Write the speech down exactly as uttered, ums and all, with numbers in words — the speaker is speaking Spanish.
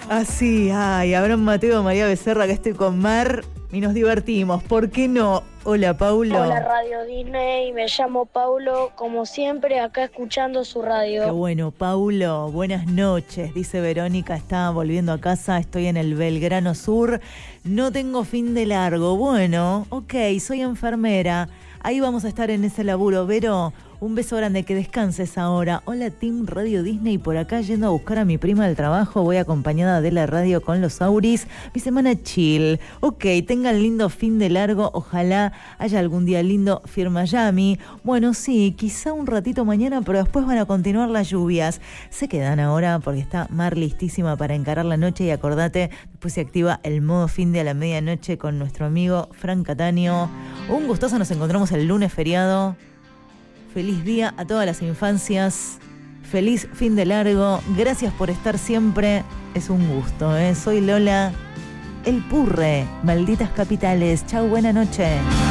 Así, ay, Abraham Mateo, María Becerra, que estoy con Mar y nos divertimos. ¿Por qué no? Hola, Paulo. Hola, Radio Disney. Me llamo Paulo, como siempre, acá escuchando su radio. Qué bueno, Paulo. Buenas noches. Dice Verónica, está volviendo a casa. Estoy en el Belgrano Sur. No tengo fin de largo. Bueno, ok, soy enfermera. Ahí vamos a estar en ese laburo. Vero, un beso grande, que descanses ahora. Hola, Team Radio Disney, por acá yendo a buscar a mi prima del trabajo. Voy acompañada de la radio con los Auris. Mi semana chill. Ok, tengan lindo fin de largo. Ojalá haya algún día lindo. Firma Yami. Bueno, sí, quizá un ratito mañana, pero después van a continuar las lluvias. Se quedan ahora porque está Mar listísima para encarar la noche. Y acordate, después se activa el modo fin de a la medianoche con nuestro amigo Fran Cataño. Un gustoso, nos encontramos el lunes feriado. Feliz día a todas las infancias. Feliz fin de largo. Gracias por estar siempre. Es un gusto, ¿eh? Soy Lola El Purre. Malditas capitales. Chau, buena noche.